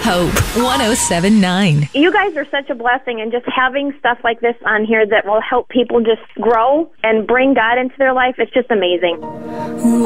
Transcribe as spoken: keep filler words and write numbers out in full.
Hope one oh seven point nine. You guys are such a blessing, and just having stuff like this on here that will help people just grow and bring God into their life, it's just amazing.